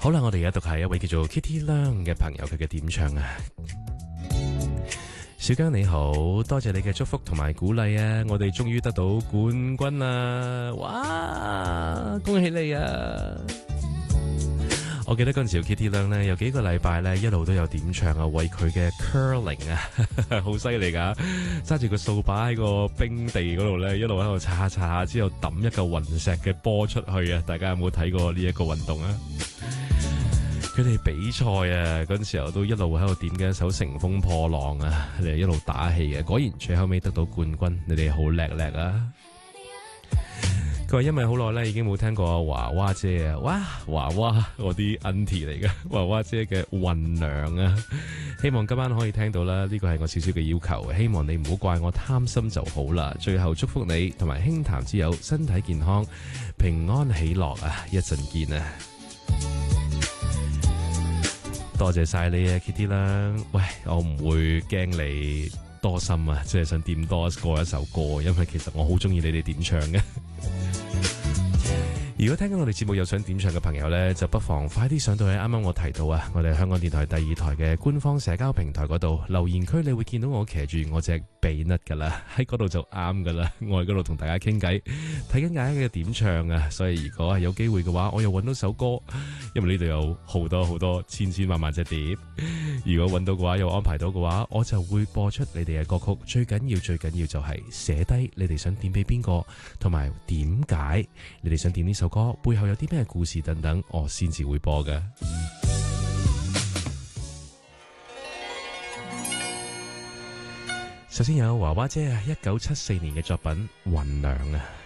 好啦，我哋而家讀下一位叫做 Kitty Lang 嘅朋友佢嘅點唱啊。小姜你好，多謝你嘅祝福同埋鼓勵啊！我哋終於得到冠軍啦！哇，恭喜你啊！我記得嗰陣時 Kitty Lang 咧有幾個禮拜咧一路都有點唱啊，為佢嘅 curling 啊，好犀利噶！揸住個掃把喺個冰地嗰度咧，一路喺度擦下之後抌一嚿雲石嘅波出去啊！大家有冇睇過呢一個運動啊？佢哋比賽啊，嗰陣時候都一路喺度點嘅一首《乘風破浪》啊，你哋一路打氣嘅，果然最後尾得到冠軍，你哋好叻叻啊！佢話因為好耐咧已經冇聽過華娃姐啊，哇，華娃我啲 auntie 嚟嘅，華娃姐嘅混娘啊，希望今晚可以聽到啦，呢個係我少少嘅要求，希望你唔好怪我貪心就好啦。最後祝福你同埋輕談之友身體健康、平安喜樂啊！一陣見啊！多謝晒你啊 Kitty 啦，喂，我唔會驚你多心啊，即係想點多過一首歌，因為其實我好中意你哋點唱嘅。如果聽緊我哋節目有想點唱嘅朋友呢，就不妨快啲上到去啱啱我提到啊，我哋香港電台第二台嘅官方社交平台嗰度留言區，你會見到我騎住我隻鼻甩噶啦，喺嗰度就啱噶啦。我喺嗰度同大家傾偈，睇緊大家嘅點唱啊。所以如果係有機會嘅話，我又揾到首歌，因為呢度有好多千萬隻碟。如果揾到嘅話，又安排到嘅話，我就會播出你哋嘅歌曲。最緊要就係寫低你哋想點俾邊個，同埋點解你哋想點呢首歌，背後有啲咩故事等等，我先至會播嘅。首先有華娃姐啊，1974年嘅作品《雲娘》啊。